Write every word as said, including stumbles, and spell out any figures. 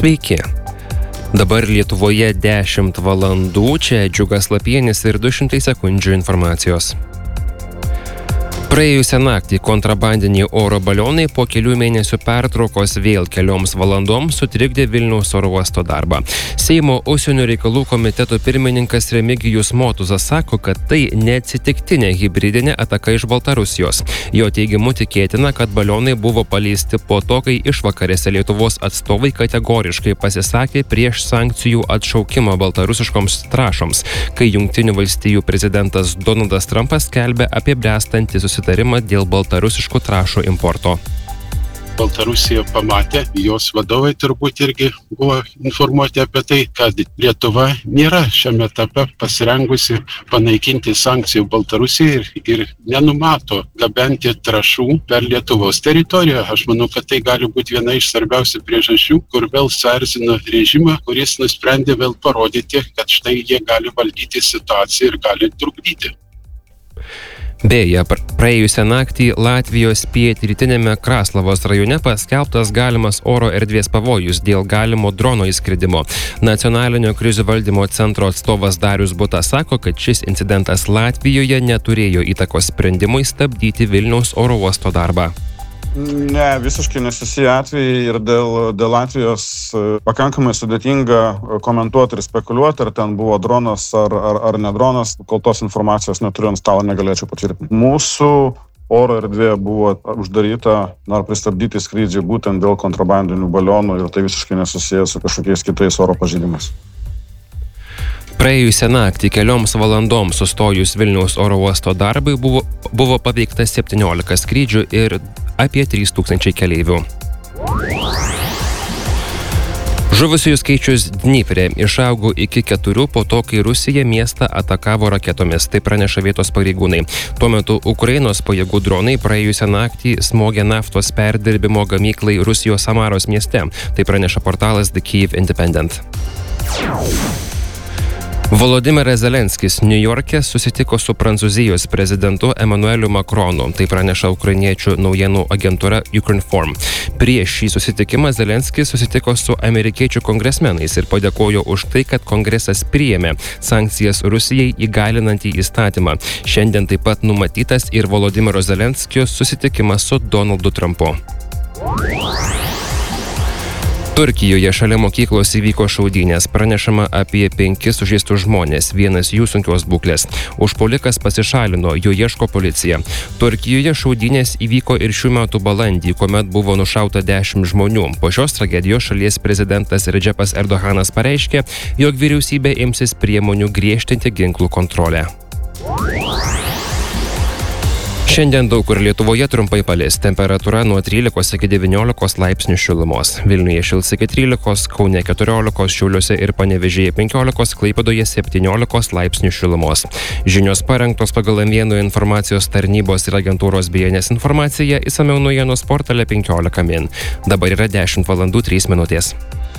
Sveiki. Dabar Lietuvoje dešimt valandų, čia Džiugas Lapienis ir du šimtai sekundžių informacijos. Praėjusią naktį kontrabandiniai oro balionai po kelių mėnesių pertraukos vėl kelioms valandoms sutrikdė Vilniaus oro uosto darbą. Seimo užsienio reikalų komiteto pirmininkas Remigijus Motuzas sako, kad tai neatsitiktinė hibridinė ataka iš Baltarusijos. Jo teigimu tikėtina, kad balionai buvo paleisti po to, kai išvakarėse Lietuvos atstovai kategoriškai pasisakė prieš sankcijų atšaukimą baltarusiškoms trąšoms, kai Jungtinių valstijų prezidentas Donaldas Trumpas skelbė apie bręstantį susitarimą dėl baltarusiškų trąšų importo. Baltarusija pamatė, jos vadovai turbūt irgi buvo informuoti apie tai, kad Lietuva nėra šiame etape pasirengusi panaikinti sankcijų Baltarusijai ir, ir nenumato gabenti trąšų per Lietuvos teritoriją. Aš manau, kad tai gali būti viena iš svarbiausių priežasčių, kur vėl suerzino režimą, kuris nusprendė vėl parodyti, kad štai jie gali valdyti situaciją ir gali trukdyti. Beje, praėjusią naktį Latvijos pietrytinėme Kraslavos rajone paskelbtas galimas oro erdvės pavojus dėl galimo drono įskridimo. Nacionalinio krizių valdymo centro atstovas Darius Buta sako, kad šis incidentas Latvijoje neturėjo įtakos sprendimui stabdyti Vilniaus oro uosto darbą. Ne, visiškai nesusiję atvejai ir dėl, dėl Latvijos pakankamai sudėtinga komentuoti ir spekuliuoti, ar ten buvo dronas ar, ar, ar ne dronas, kol tos informacijos neturiu ant stalo, negalėčiau patvirtinti. Mūsų oro erdvė buvo uždaryta, nors pristabdyti skrydžiai būtent dėl kontrabandinių balionų ir tai visiškai nesusiję su kažkokiais kitais oro pažeidimais. Praėjusią naktį kelioms valandoms sustojus Vilniaus oro uosto darbai buvo, buvo paveikta septyniolika skrydžių ir apie trys tūkstančiai keleivių. Žuvusiųjų skaičius Dnipre išaugo iki keturių po to, kai Rusija miestą atakavo raketomis, tai praneša vietos pareigūnai. Tuo metu Ukrainos pajėgų dronai praėjusią naktį smogė naftos perdirbimo gamyklai Rusijos Samaros mieste, tai praneša portalas The Kyiv Independent. Volodymyras Zelenskis Niujorke susitiko su Prancūzijos prezidentu Emmanueliu Macronu, tai praneša ukrainiečių naujienų agentūra Ukrinform. Prieš šį susitikimą Zelenskis susitiko su amerikiečių kongresmenais ir padėkojo už tai, kad kongresas priėmė sankcijas Rusijai įgalinantį įstatymą. Šiandien taip pat numatytas ir Volodymyro Zelenskio susitikimas su Donaldu Trumpu. Turkijoje šalia mokyklos įvyko šaudynės, pranešama apie penkis sužeistus žmonės, vienas jų sunkios būklės. Užpuolikas pasišalino, jo ieško policija. Turkijoje šaudynės įvyko ir šių metų balandį, kuomet buvo nušauta dešimt žmonių. Po šios tragedijos šalies prezidentas Redžepas Erdoganas pareiškė, jog vyriausybė imsis priemonių griežtinti ginklų kontrolę. Šiandien daug kur Lietuvoje trumpai palis, temperatūra nuo trylikos iki devyniolikos laipsnių šilumos. Vilniuje šils iki trylikos, Kaune keturiolikos, Šiauliuose ir Panevėžyje penkiolikos, Klaipėdoje septyniolikos laipsnių šilumos. Žinios parengtos pagal M vieno informacijos tarnybos ir agentūros B N S informaciją, išsamiau naujienos portale penkiolika min. Dabar yra dešimt valandų trys minutės.